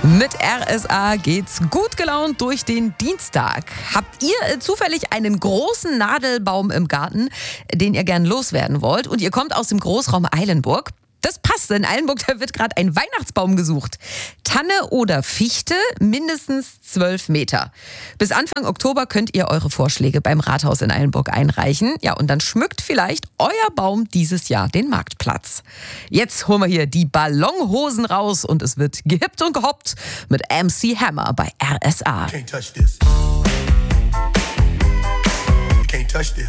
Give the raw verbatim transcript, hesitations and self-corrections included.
Mit R S A geht's gut gelaunt durch den Dienstag. Habt ihr äh, zufällig einen großen Nadelbaum im Garten, den ihr gern loswerden wollt und ihr kommt aus dem Großraum Eilenburg? Das passt, in Eilenburg da wird gerade ein Weihnachtsbaum gesucht. Tanne oder Fichte, mindestens zwölf Meter. Bis Anfang Oktober könnt ihr eure Vorschläge beim Rathaus in Eilenburg einreichen. Ja, und dann schmückt vielleicht euer Baum dieses Jahr den Marktplatz. Jetzt holen wir hier die Ballonhosen raus und es wird gehippt und gehoppt mit M C Hammer bei R S A. Can't touch this. You can't touch this.